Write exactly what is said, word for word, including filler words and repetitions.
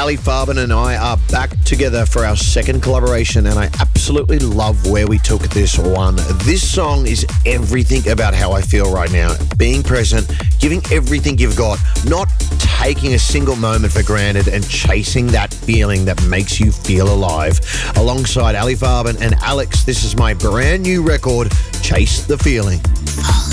Ali Farben and I are back together for our second collaboration, and I absolutely love where we took this one. This song is everything about how I feel right now. Being present, giving everything you've got, not taking a single moment for granted, and chasing that feeling that makes you feel alive. Alongside Ali Farben and Alex, this is my brand new record, Chase the Feeling.